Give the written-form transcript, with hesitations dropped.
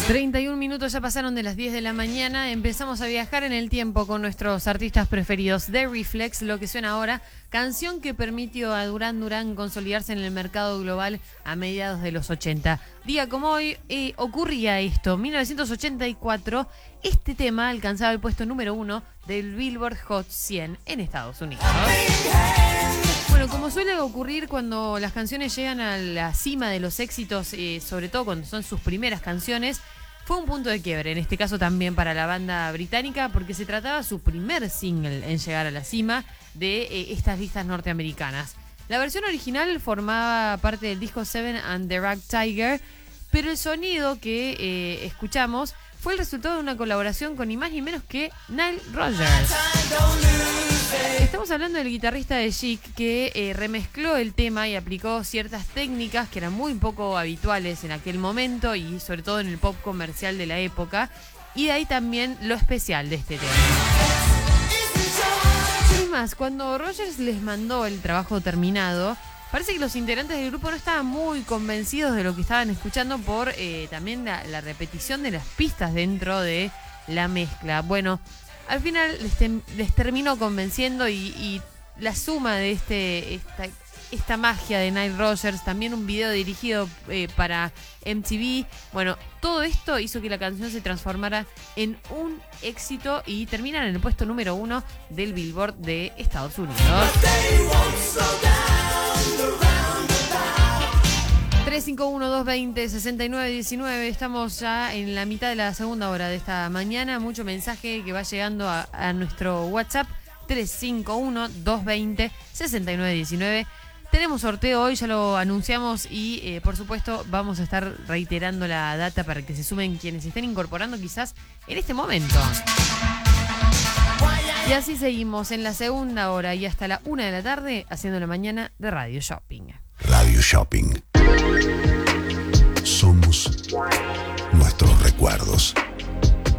31 minutos ya pasaron de las 10 de la mañana. Empezamos a viajar en el tiempo con nuestros artistas preferidos. The Reflex, lo que suena ahora, canción que permitió a Duran Duran consolidarse en el mercado global a mediados de los 80. Día como hoy ocurría esto. 1984, este tema alcanzaba el puesto número 1 del Billboard Hot 100 en Estados Unidos. Bueno, como suele ocurrir cuando las canciones llegan a la cima de los éxitos, sobre todo cuando son sus primeras canciones, fue un punto de quiebre, en este caso también para la banda británica, porque se trataba su primer single en llegar a la cima de estas listas norteamericanas. La versión original formaba parte del disco Seven and the Rag Tiger, pero el sonido que escuchamos fue el resultado de una colaboración con ni más ni menos que Nile Rodgers. Estamos hablando del guitarrista de Chic que remezcló el tema y aplicó ciertas técnicas que eran muy poco habituales en aquel momento y sobre todo en el pop comercial de la época, y de ahí también lo especial de este tema. Es más, cuando Rodgers les mandó el trabajo terminado, parece que los integrantes del grupo no estaban muy convencidos de lo que estaban escuchando por también la repetición de las pistas dentro de la mezcla. Bueno, al final les terminó convenciendo y la suma de esta magia de Nile Rodgers, también un video dirigido para MTV. Bueno, todo esto hizo que la canción se transformara en un éxito y terminara en el puesto número 1 del Billboard de Estados Unidos. 351-220-6919. Estamos ya en la mitad de la segunda hora de esta mañana. Mucho mensaje que va llegando a nuestro WhatsApp 351-220-6919. Tenemos sorteo hoy, ya lo anunciamos y por supuesto vamos a estar reiterando la data para que se sumen quienes se estén incorporando quizás en este momento. Y así seguimos en la segunda hora y hasta la 1 de la tarde haciendo la mañana de Radio Shopping. Radio Shopping.